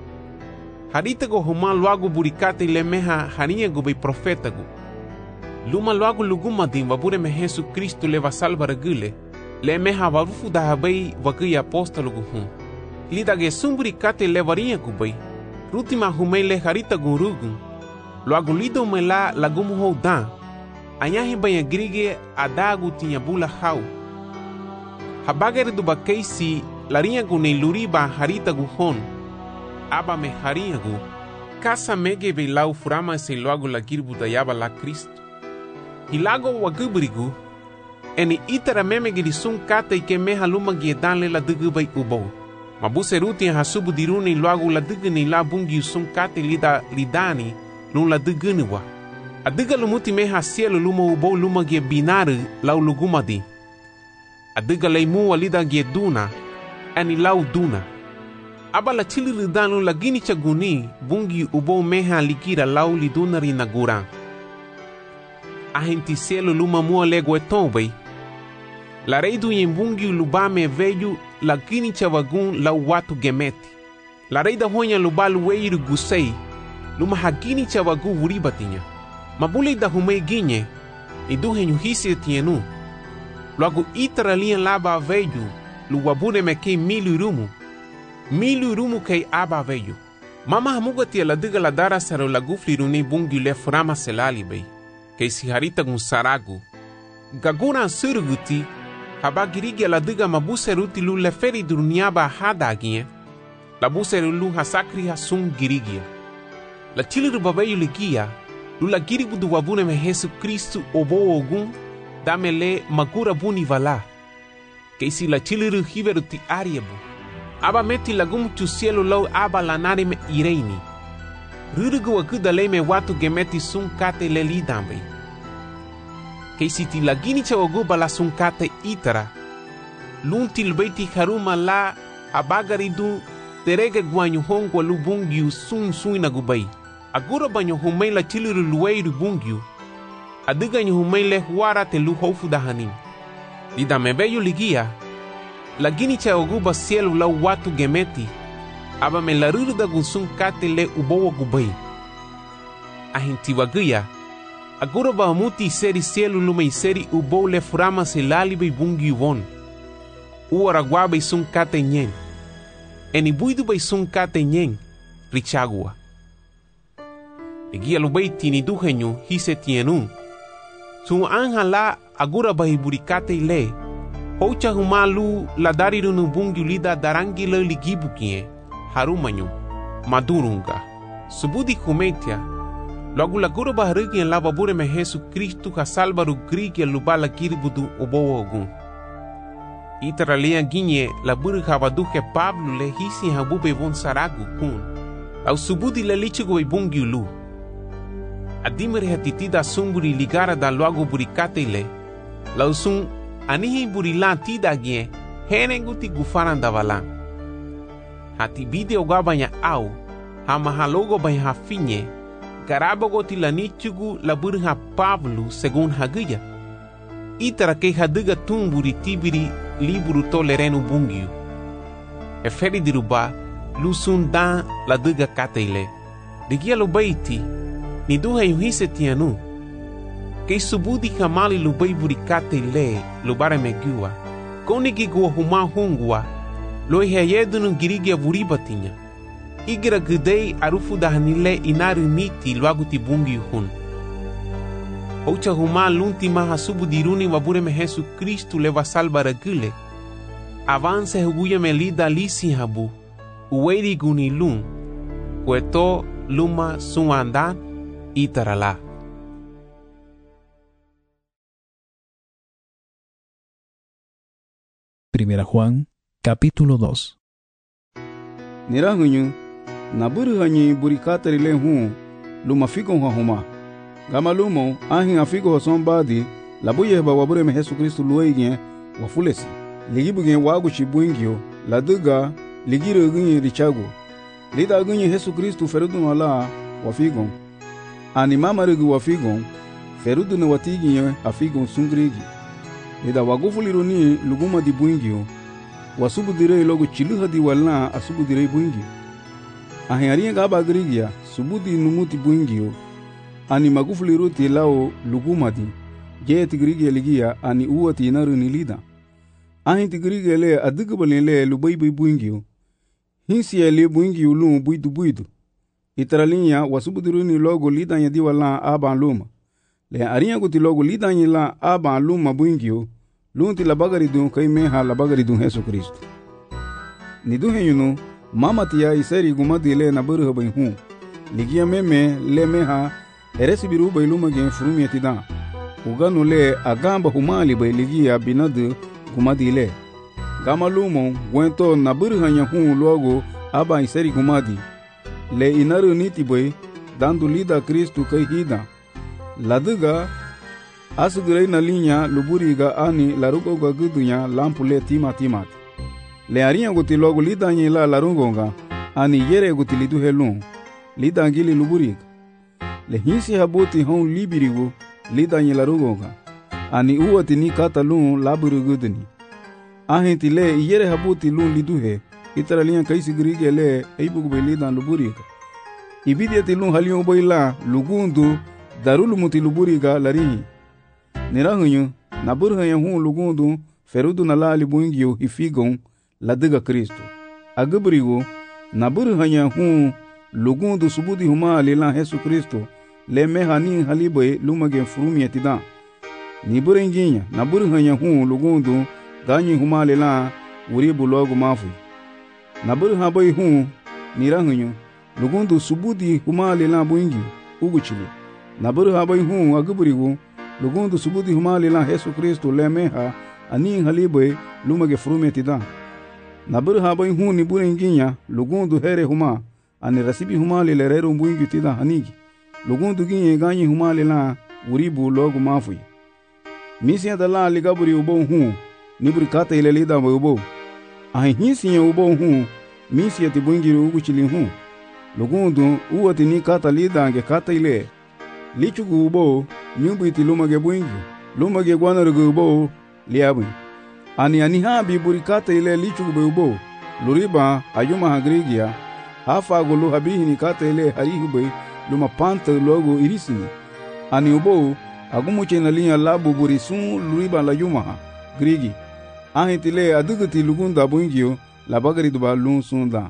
Harita go huma logo burikate le meha harinha go bai profeta go. Luma logo luguma din wabure me Jesus Cristo leva salva regule. Le meha warufu da bai wagi apóstolo go hun. Lida ge sumburikate levarinha go bai. Rutima humei le harita go rugun. Logo lido me la lagumu ho dan. Anyahi banha grige adagu tinha bula hau. Habagere do bakeisi larinha gu nei luriba harita gu hon. Aba me harinha gu. Kasa mege be lau furama se logo la girbu da yaba la Cristo. Hilago wagubrigu. Eni itara meme giri sun kata ike meha luma giedan le la dugu bai ubo. Mabuse ruti hasubu diruni logo la dugu ni la bungi sun kata lida lidani nun la dugu niwa. Adiga lumuti meha cielo luma ubo luma gie binaru lau lugumadi. Adiga leimu alida gie duna, ani lau duna. Aba la chili ridanu la gini chaguni bungi ubo meha likira lau liduna rinagura. Ahenti cielo luma mua lego etombai. La reidu yembungi lubame veju la gini chavagun lau watu gemeti. La reida honya lubalu weiru gusei luma hagini chavagu vuribatinya. Mabule da humei ginye, ni duhe nyuhisi tienu. Logo itara lian laba veju, lu wabune me kei milu rumu. Milu rumu kei aba veju. Mama hamuga tia la diga la dara saro la gufli runi bungi le furama selali bei. Kei si harita gun saragu. Gagura suruguti, habagirigia la diga mabuse ruti lu le feri durniaba hada ginye. La buse lu hasakri hasun girigia. La chiliru babeyu ligia, lula giribu du wabune me Jesus Cristo obo ogun damele magura buni vala. Keisi la chiliru hiveru ti ariebu. Aba meti lagum tu cielo lau aba lanare me ireini. Rurugu wakuda le me watu gemeti sun kate le lidambe. Keisi ti lagini cha waguba la sun kate itara. Lunti lbeiti haruma la abagaridu terege guanyu hongwa lubungiu sun suina gubai. Agora banho humei la chiliru lueiru bungiu. Adiga nyo humei le huara te lu hofu da hanim. Lida mebeyu ligia. La gini cha oguba cielo la watu gemeti. Aba me la ruru da gunsun kate le ubowa gubai. Ahinti wagia. Agora ba muti seri cielo lumei seri ubo le furama se lalibe bungiu von. Uara guabe sun kate nyen. Eni buidu bai sun kate nyen. Richagua. Ligia lubeiti ni duhenyu hise tienu. Su anja la agura bahiburikate ile. Hocha humalu la dariru nubungi lida darangi le ligibu kie. Harumanyu. Madurunga. Subudi kumetia. Logo la gura baharugi en la babure me Jesus Cristo ha salvaru grigi lubala kiribudu obo ogun. Itara lea ginye la buru habaduke Pablo le hisi habube von saragu kun. Au subudi le lichigo ibungi lu. Adimere hatitida sumburi ligara da logo burikate ile. Lausun anihi burilan tida gie henenguti gufaran da valan. Hati bide ogabanya au hama halogo banya hafinye garabogo tilanichugu la burha Pablo segun haguya. Itara ke haduga tumburi tibiri liburu tolerenu bungiu. Eferi diruba lusun dan la duga kate ile. Digia lo baiti ni duha yuhise tianu. Kei subudi kamali lubai burikate le lubare megua. Koni gigua huma hungua. Loi heyedunu girigia vuribatinya. Igira gudei arufu dahanile inaru niti luaguti bungi hun. Ocha huma lunti maha subudiruni wabure me Jesus Cristo leva salva regule. Avance huguya me lida lisi habu. Uweri guni lun. Kueto luma suandan itarala. Primera Juan, capítulo dos. Nirahunyu, naburu hanyi burikatari le hu, luma figo huma. Gama lumo, ahin afigo hosombadi, labuye ba wabure me Yesu Kristo luege, wafulesi. Ligibuge wagu chibwingyo, laduga, ligiro gunye richago. Lida gunye Yesu Kristo ferudu wala, wafigo. Ani mama regu wafigo, ferudu na watigi afigo sungrigi. Lida wagufuliruni luguma di bwingyo, wasubu direi logo chiluha di wala asubu direi bwingyo. Ahiaria gaba grigia, subudi numuti bwingyo, ani magufuliruti lao luguma di, je tigrigia ligia ani uwati inaru nilida. Ahin tigrigia le adigabali le lubaibai bwingyo, hinsi ya le bwingyo lumu buidu buidu. Itaralinya wasubu diruni logo lidanya di wala aban luma. Le aria guti logo lidanya la aban luma bwingyo, lunti la bagari dun kai meha la bagari dun Yesu Kristo. Ni duhe yunu, mama tia iseri gumadi le na buru bai hu. Ligia meme le meha eresi biru bai luma gen furumi etidan. Uganu le agamba humali bai ligia binadu gumadi le. Gama lumo gwento na buru hanya hu logo aba iseri gumadi. Le inaru niti bai dandu lida Kristo kai hida. Laduga asugurei na linha luburiga ani larugoga gudunya lampule tima timat. Le arinha guti logo lidanyi la larugonga ani yere guti lidu helun lidangili luburiga. Le hinsi habuti hon libirigo lidanyi larugonga ani uwati ni kata lun laburu guduni. Ahinti le yere habuti lun liduhe itara linha kaisi grige le eibugube lidan luburiga. Ibidiati lun halion boila lugundu darulu muti luburiga larihi. Nirahunyu, naburu hanya hu lugundu, ferudu na lali buingyo hifigon, ladiga Kristo. Agabrigo, naburu hanya hu lugundu subudi huma lila Yesu Kristo, le meha ni haliboy lumage furumi etidan. Niburu inginya, naburu hanya hu lugundu, ganyi huma lila uribu logo mafui. Naburu haboy hu, nirahunyu, lugundu subudi huma lila buingyo, uguchili. Naburu haboy hu agabrigo, lugundu subudi humali la Yesu Kristo le meha ani haliboy lumage frumeti da. Naburu haboy hu ni bure nginya lugundu here huma ani rasibi humali le rero mbwingi tida hanigi. Lugundu ginye ganyi humali la uribu logo mafui. Misi ya la ligaburi ubo hu niburi kata ile lida ubo. Ahi hinsi ya ubo hu misi ya tibwingi uguchili hu. Lugundu uwati ni kata lida ange kata ile. Lichugu ubo nyumbuiti lumage bwingi, lumage guanarugu ubo liabwi. Ani ani habi burikata ile lichugu be ubo, luriba ayuma hagrigia, hafa gulu habihi ni kata ile harihu be luma panta logo irisini. Ani ubo agumuche na linya labu burisun luriba la yuma ha, grigi. Ahitile aduguti lugunda bwingio la bagari duba lun sunda.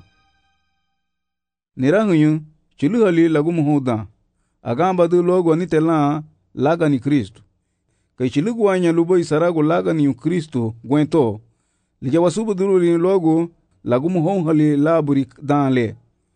Nirahunyu chuluhali lagumu hoda. Agamba du logo anitela laga ni Kristo. Kay chilugu anya lubo isarago laga ni Kristo gwento. Lija wasubu duru li logo lagumu honghali laburi danle.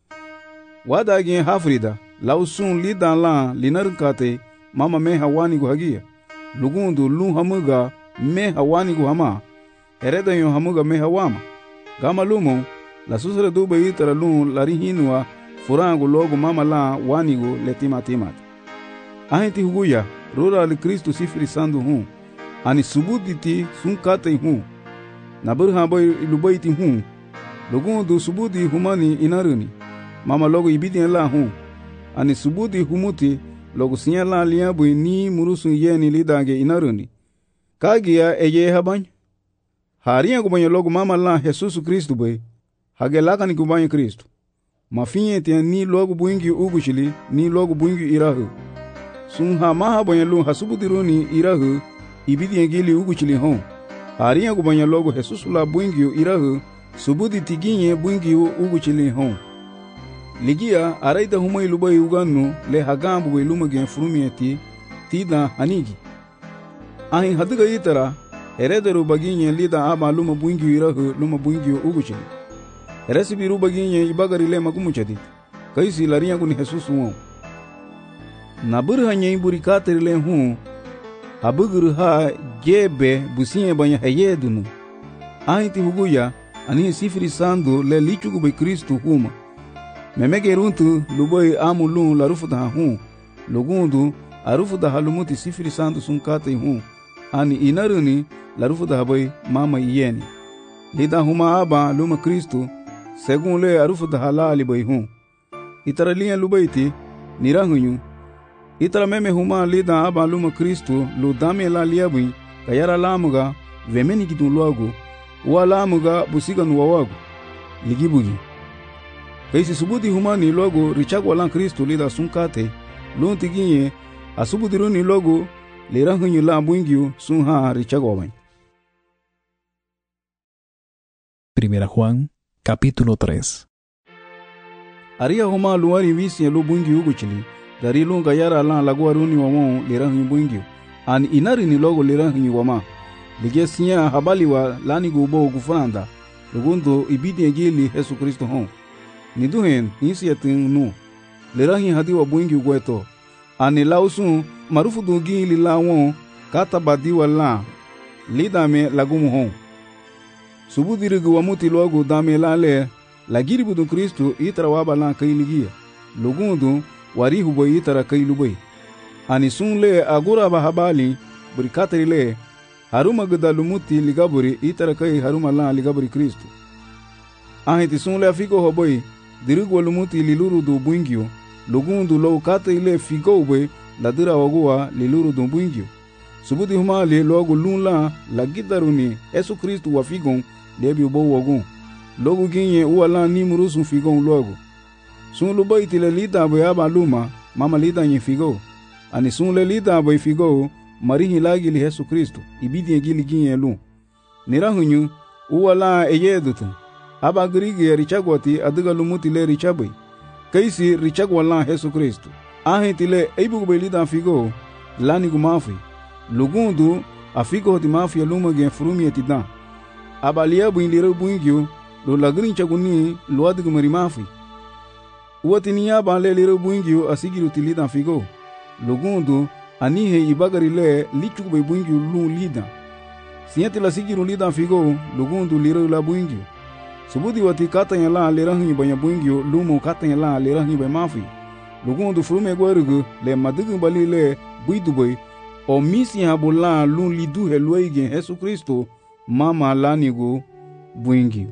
Wada gen hafrida lausun li dan la linarkate mama me hawani gu hagia. Lugundu lu hamuga me hawani gu hama. Hereda yo hamuga me hawama. Gama lumo la susra duba itara lu larihinua furangu logo mama la wanigo letima timat. Ahenti huguya rura li Kristo sifri sandu hu. Ani subuditi sunkate hu. Naburu haboy lubaiti hu. Lugundu subudi humani inaruni. Mama logo ibidi la hu. Ani subudi humuti logo sinya la liabu ni murusu yeni lidange inaruni. Kagia eye habany. Haria kubanya logo mama la Jesus Kristo boy. Hage laka ni kubanya Kristo. Mafinye te ni logo buingi ugushili ni logo buingi irahu. Sunha maha banya lu hasubudiruni irahu ibidi ngili ugushili hon. Haria kubanya logo Jesus la buingi irahu subudi tiginye buingi ugushili hon. Ligia araida humai lubai uganu le hagambu we lumage frumieti tida hanigi. Ahin haduga itara herederu baginye lida aba luma buingi irahu luma buingi ugushili. Resibi rubaginye ibagari le magumuchadi. Kaisi lariya kuni Jesus won. Naburu hanya burikata le hu. Habuguru ha gebe businye banya hayedunu. Ahiti huguya ani sifiri sandu le lichugu be Kristu huma. Memege runtu luboy amu lun la rufu da hun. Lugundu arufu da halumuti sifiri sandu sunkate hun. Ani inaruni la rufu da boy mama yeni. Lida huma aba luma Kristu segun le arufu da halali boy hun. Itara liya lubaiti nirahunyu. Itara meme huma lida aba luma Kristu lu dame la liabui kayara lamuga vemeni kitun luagu. Wa lamuga busiga nuwawagu. Ligibugi. Kaisi subudi humani logo richagwa lan Kristu lida sunkate lunti ginye asubudiruni logo lirahunyu la buingyu sunha richagwa wen. Primera Juan, capítulo tres. Aria huma luari visi lu buingyu uguchili dari lunga yara lan lagwa runi wamon lirahunyu buingyu an inari ni logo lirahunyu wama ligesinya habali wa lani gubo gufranda lugundu ibidi ngili Yesu Kristo hon. Niduhen nisi yatin nu lerahi hadi wa buingi gweto ani lausun marufu dungi li lawon kata badi wala lidame lagumu hon subudirigu wa muti logo dame lale lagiri budun Kristu itara waba lan kailigia lugundu warihu boy itara kailubai ani sunle agura bahabali burikatri le haruma gudalumuti ligaburi itara kai haruma lan ligaburi Kristu ahiti sunle afiko hoboy dirigu walumuti liluru do buingyo lugundu lo kata ile figouwe ladira wagua liluru do buingyo subudi humali logo lunla la gidaruni Yesu Kristu wa figon lebi ubo wagun logo ginye uwala ni murusu figon logo sun luba itile lida boy aba luma mama lida nye figo ani sun le lida boy figo marihi lagi li Yesu Kristu ibidi ngili ginye lu nirahunyu uwala eyedutu aba grigi richagwati adiga lumuti le richabai kaisi richagwala Yesu Kristu ahiti le eibu belida figo lani gumafi lugundu afigo di mafia luma gen frumi etidan aba liabu inlire buingyo lo lagrin chaguni lo adiga mari mafi uwati niya ba le lire buingyo asigiru tilida figo lugundu anihe ibagari le lichugbe buingyo lu lida siente la sigiru lida figo lugundu lire la buingyo subudi wati kata yala lerahi banya buingyo lumo kata yala lerahi bay mafi lugundu frume gwarugu le madigu bali le buiduboy o misi habola lun lidu helwege Yesu Kristo mama lanigu buingyo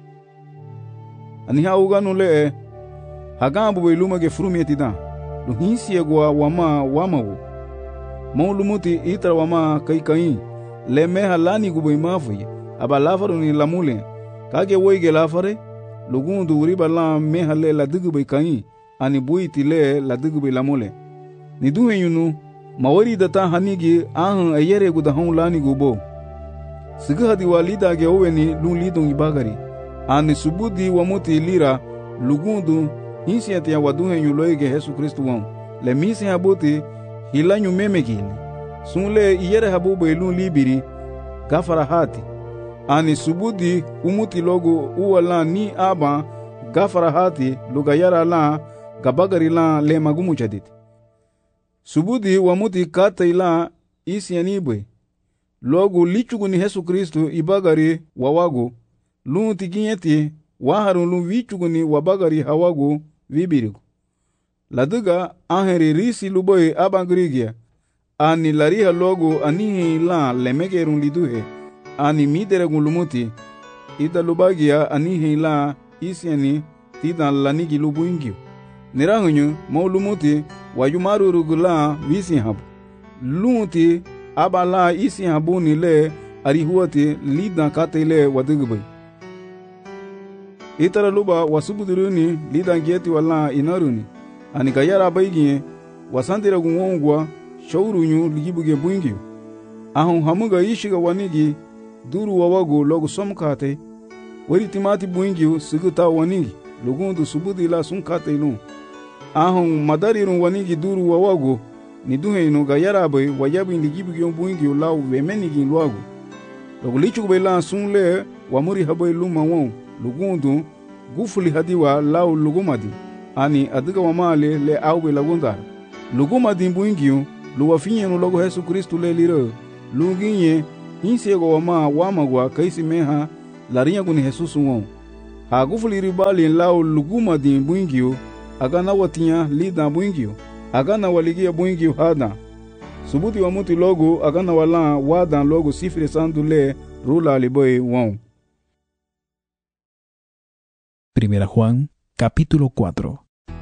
ani hauganu le hagambu boy lumage frume tidan lu hinsi egwa wama wamawo maulumuti itra wama kai kai le meha lanigu boy mafi abalafaru ni lamule kage woige lafare lugundu uriba la mehale la digube kai ani buiti le la digube lamole ni duhe yunu mawari data hanigi ahan ayere guda hon lani gubo siga hadi walida ge oweni lun lidon ibagari ani subudi wa muti lira lugundu insiate ya waduhe yuloige Yesu Kristu won le misi habuti hilanyu memegili sunle iyere habubo lun libiri gafara hati ani subudi umuti logo uwala ni aba gafara hati lugayara la gabagari la le magumu chadit subudi wamuti kata ila isi anibwe logo lichugu ni Yesu Kristu ibagari wawago lunti ginyeti waharun lu vichugu ni wabagari hawago vibirigo laduga aheri risi luboy abangrigia ani lariha logo ani la lemegerun liduhe ani midere gulumuti ida lubagia ani hila isiani tida lanigi lubuingyo nirahunyu maulumuti wayumaru rugula visi habu lunti abala isi habu ni le arihuati lida katele wadigbai itara luba wasubuduruni lida ngeti wala inaruni ani gayara baigie wasandira gungongwa shaurunyu ligibuge buingyo ahun hamuga ishiga wanigi duru wawago logo somkate wari timati buingyo siguta wanigi lugundu subudi la sunkate lu ahun madarirun wanigi duru wawago ni duhe ino gayara bay wayabi ligibigyo buingyo law wemenigi luago logo lichu bela sunle wamuri habay luma won lugundu gufuli hadiwa law lugumadi ani adiga wamale le awbe lagundar lugumadi buingyo luwafinye no logo Yesu Kristu le liro luginye hinsego wama wamagwa kaisi meha larinya kuni Jesus won. Hagufuliri bali lao luguma din buingio, agana watia lida buingio, agana waligia buingio hada. Subuti wa muti logo agana wala wadan logo sifiri sandu le rula aliboy won. Primera Juan, capítulo cuatro.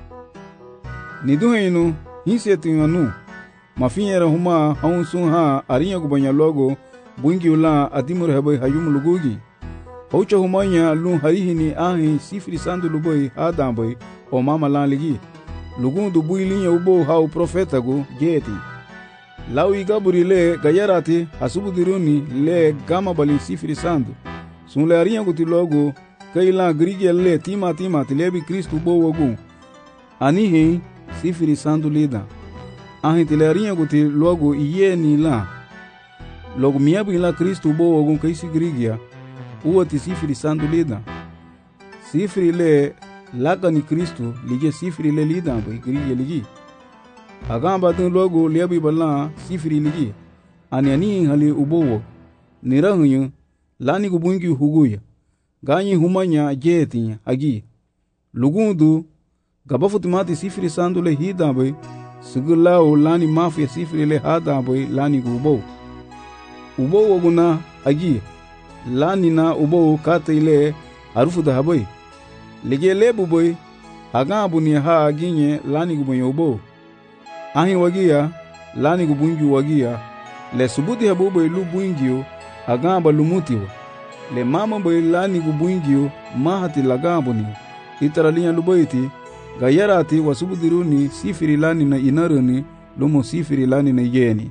Niduheinu, hinsieti nganu, mafinyera huma haunsun ha arinya kubanya logo, buingi ula atimur heboy hayum lugugi. Haucha humanya lun harihini ahi sifiri sandu luboy hadamboy o mama lan ligi. Lugundu builinya ubo hau profetago jeti. Lau igaburi le gayarati hasubudiruni le gama bali sifiri sandu. Sun le arinya kuti logo, kaila grige le tima tima tilebi Kristu bo wogun. Anihi sifiri sandu lida. Ahi tilerinha kuti logo iye ni la. Logo miabu ila Kristu bo wogun kaisi grigia. Uwa ti sifiri sandu lida. Sifiri le laka ni Kristu lige sifiri le lida bai grigia ligi. Agamba tun logo liabi bala sifiri ligi. Ani ani hali ubowo. Nirahunyu lani kubungi huguya. Ganyi humanya jeti agi. Lugundu gabafutimati sifiri sandu le hida bai. Sigulao lani mafia sifiri le hada bai lani gubo. Ubo woguna agi. Lani na ubo kate ile harufu da habai. Lige lebu bai. Agabu ni ha aginye lani gubo ubo. Ahi wagia lani gubungi wagia. Le subuti habu bai lu buingio agamba lumutiwa. Le mama bai lani gubungio mahati lagambo ni. Itaralia lubaiti gayarati wasubudiruni sifiri lani na inaruni lumo sifiri lani na yeni.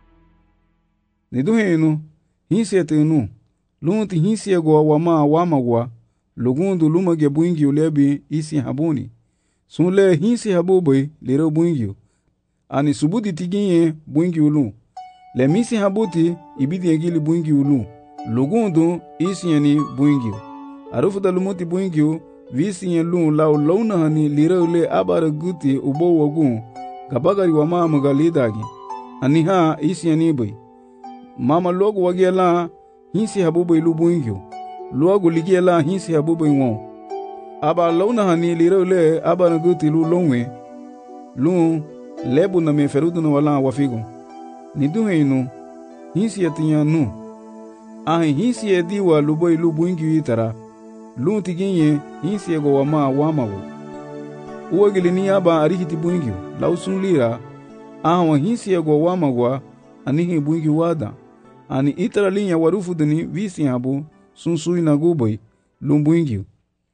Niduhenu hinsietenu lunti hinsiegwa wama wamagwa lugundu lumage buingio lebi isi habuni. Sunle hinsi habubai liro buingio. Ani subudi tiginye buingio lu. Le misi habuti ibidi egili buingio lu. Lugundu isi yani buingio. Arufuta lumuti buingio visi yen lun lau launa hani lira ule abara guti ubo wagun gabagari wa mama galidagi. Ani ha isi yani bai. Mama logo wagia la hinsi habubai lu buingio. Logo ligia la hinsi habubai won. Aba launa hani lira ule abara guti lu longwe. Lun lebu na meferudu na wala wafigo. Niduheinu hinsi yatinya nu. Ahi hinsi yediwa lubai lu buingio itara. Lun tiginye hinsi ego wama wamago. Uwagili ni aba arihiti buingio. Lausun lira. Ahawa hinsi ego wamagwa. Anihi buingio wada. Ani itara linya warufu dini visi habu. Sunsui na guboy. Lun buingio.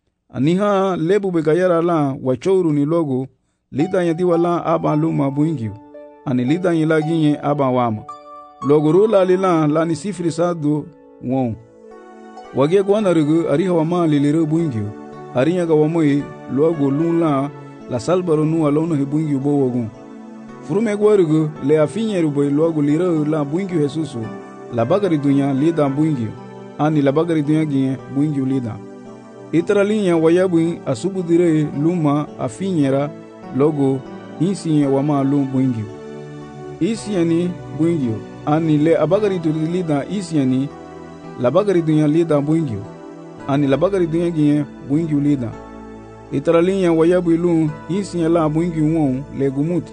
Aniha lebu begayara la wachouru ni logo. Lida yadiwa la aba luma buingio. Ani lida yila ginye aba wama. Logo rula lila la ni sifiri sadu won. Wage gwana rugu ariha wama lilire buingio. Arinya ga wamoi logo lula la salbaro nuwa lono he buingio bo wagun. Furume gwa rugu le afinye ruboy logo lire la buingio Jesusu. La bagari dunya lida buingio. Ani la bagari dunya ginye buingio lida. Itara linya wayabuin asubu dire luma afinyera logo hinsi wama lum buingio. Isi yani buingio. Ani le abagari du lida isi yani la bagari dunya lida buingio. Ani la bagari dunya ginye buingio lida. Itara linya wayabu ilun isi la buingio won le gumuti.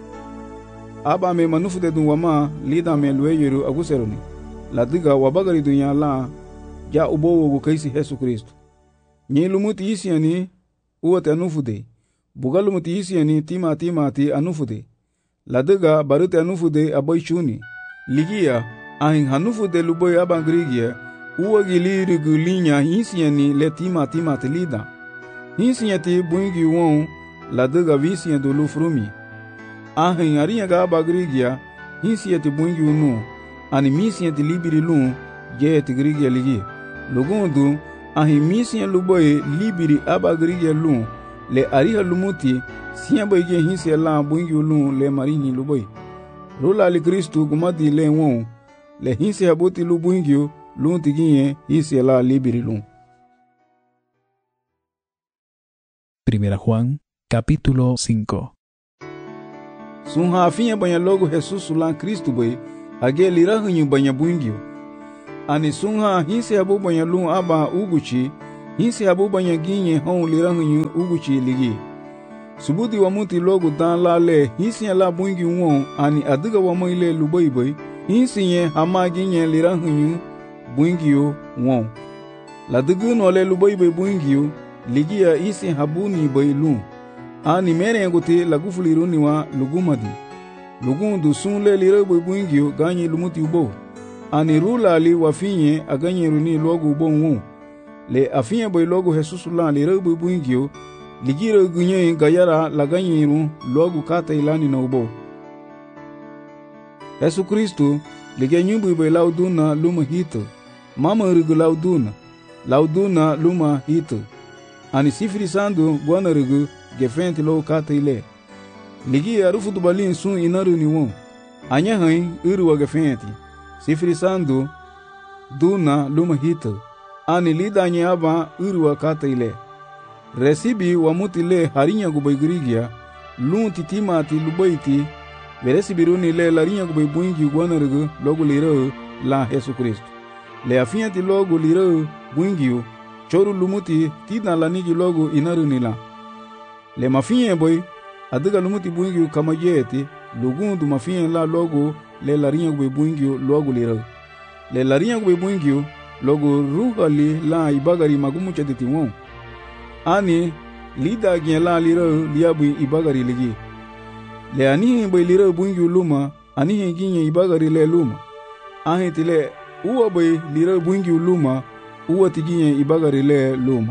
Aba me manufu de dun wama lida me lueyeru aguseroni. La diga wabagari dunya la ja ubo wogu kaisi Yesu Kristo. Nye lumuti isi yani uwate anufude. Bugalumuti isi yani tima tima ti anufude. La diga barute anufude aboy chuni. Ligia ahin hanufude luboy abangrigia. Uwa giliri gulinya hinsiani le tima tima tilida. Hinsiati buingi won la diga visian do lufrumi. Ahin arinya ga abagrigia hinsiati buingi unu. Ani misiati libiri lun jeti grigia ligi. Lugundu ahin misian luboy libiri abagrigia lun. Le ariha lumuti siya boyge hinsi la buingi lun le marini luboy. Rula li Kristu gumadi le won. Le hinsi habuti lu buingio lun tiginye hinsi la libiri lun. Primera Juan, capítulo cinco. Sun ha afinha banya logo Jesus lan Kristu boy age lirahanyu banya buingio. Ani sunha hinse habu banya lun aba uguchi, hinse habu banya ginye hon lirahanyu uguchi ligi. Subuti wa muti logo dan la le hinse la bungi won ani adiga wa moile lubaibai, hinse ye hama ginye lirahanyu bungi yo won. La digu no le lubaibai bungi yo, ligi ya isi habu ni bai lun. Ani mere ngote la gufuliruni wa lugumadi. Lugun du sun le lirabai bungi yo ganyi lumuti ubo. Ani rula li wafinye aganye runi logo bon won. Le afinye boy logo Jesus la li rebe buingio, ligira gunye gayara la ganye ru logo kata ilani na ubo. Yesu Kristo lige nyumbu boy lauduna luma hito. Mama rigu lauduna, lauduna luma hito. Ani sifiri sandu gwana rigu gefenti lo kata ile. Ligi arufu tubalin sun inaru ni won. Anya hain uru wa gefenti. Sifiri sandu duna luma hita ani lida nyaba urwa kata ile resibi wa mutile harinya gubaigrigia lun titima ti lubaiti veresibi runi le larinya gubaibungi gwanargu logo lira la Yesu Kristo le afia ti logo lira bungiu choru lumuti tina lanigi logo inaruni la le mafia boy adiga lumuti bungiu kama jeti lugundu mafia la logo le larinya gwe buingio logo lira le larinya gwe buingio logo ruhali la ibagari magumu chaditi won ani lida gyen la lira liabu ibagari ligi le ani boy lira buingio luma ani ginye ibagari le luma ahi tile uwa boy lira buingio luma uwa tiginye ibagari le luma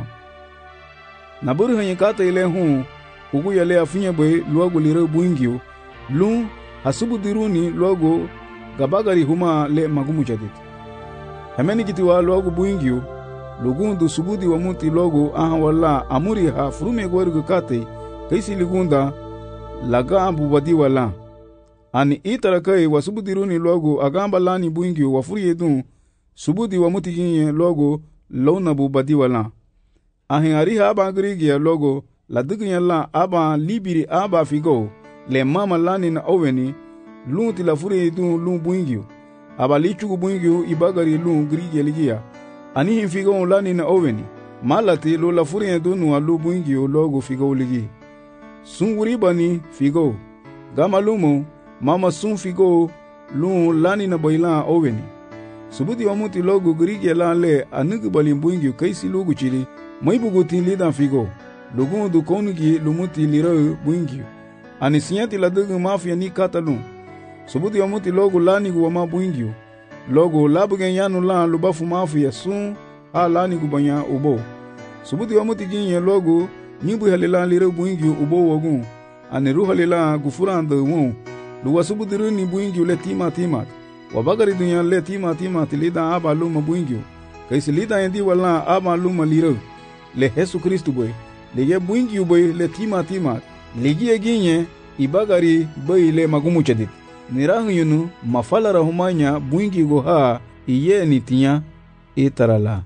na buru hanye kata ile hu ugu yale afinya boy logo lira buingio lu hasubu diruni logo gabagari huma le magumu jadit. Hameni kitiwa logo buingio, lugundu subudi wa muti logo aha wala amuri ha furume gwarugu kate, kaisi ligunda laga ambu wadi wala. Ani itarakai wa subudi runi logo agamba lani buingio wa furi edun, subudi wa muti ginye logo launa bu badi wala. Ahin ariha aba agrigia logo la diginya la aba libiri aba figo, le mama lani na oveni, lun ti la fure dun lun buingio aba lichugu buingio ibagari lun grige ligia ani hin figo lani na oveni malati lo la fure dun wa lu buingio logo figo ligi sun wuri bani figo gama lumo mama sun figo lun lani na boila oveni subuti wa muti logo grige la le anugu bali buingio kaisi logo chili mai buguti lidan figo logo du konugi lumuti lira buingio ani sinyati la dugu mafia ni katalun subuti wa muti logo lani guwa ma buingio logo labugen yanu la lubafu mafia sun ha lani gubanya ubo subuti wa muti ginye logo nibu halila lira buingio ubo wogun ani ruhalila gufuranda won luwa subuti runi buingio le tima timat wabagari dunya le tima timat lida aba luma buingio kaisi lida yendi wala aba luma lira le Yesu Kristo boy lege buingio boy le tima timat legi ginye ibagari boy le magumu chadit nirahu yunu mafala rahumanya buingi goha iye nitinya itarala.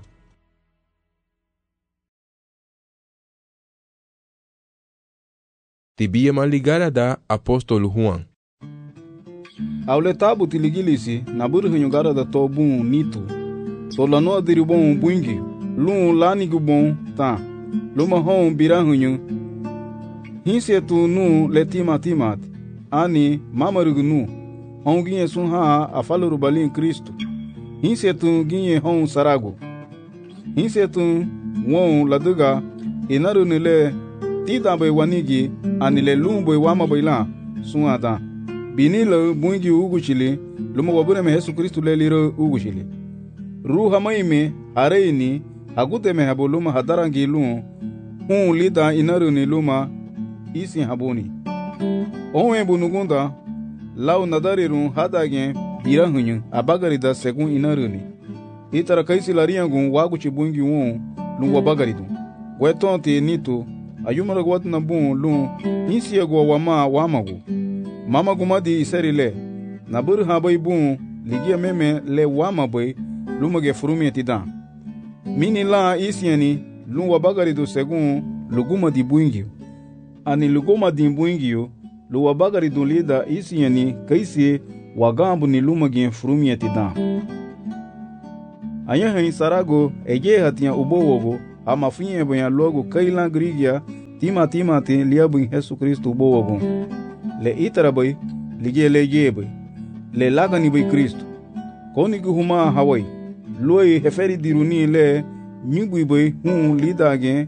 Tibia maligara da apóstolo Juan. Aule tabu tiligilisi naburu hunyugara da tobun nito. Solano adiribon buingi lun lani gubon ta luma hon birahunyu hinse tu nu letima timat ani mamarugu nu hon ginye sun ha afaluru balin Kristo hinse tu ginye hon sarago hinse tu won laduga inaru nile tida be wanigi ani le lumbo wama baila sun ada binilo bungi uguchili lumo wabure me Yesu Kristo le liro uguchili ruha maime areini agute me habuluma hadarangi lu hun lida inaru ni luma isi habuni onwe bunugunda lau nadarirun hadagen birahunyu abagarida segun inaruni itara kaisi lariangun waguchi bungi won lu wabagaridu wetonte nito ayumara gwatna bun lu insi agwa wama wamagu mama gumadi isarile nabur habai bun ligia meme le wama boy lumage furumi tidan mini la isiani lu wabagaridu segun luguma di bungi ani luguma di bungi lu wabagaridu lida isiani kaisi wagambu ni lumage furumi tidan Anya hen sarago eye hatia ubowogo ama finye boya logo kailan grigia tima tima te liabu Jesus Cristo ubowogo. Le itarabai lige le yebe le lagani bai Cristo. Koni guhuma Hawaii. Loi heferi diruni le nyugui bai hun lidage.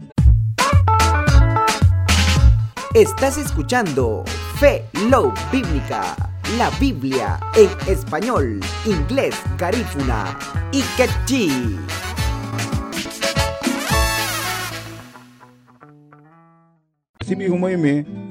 Estás escuchando Fe Love Bíblica, la Biblia en español, inglés, garífuna y quechí. Sibi humaime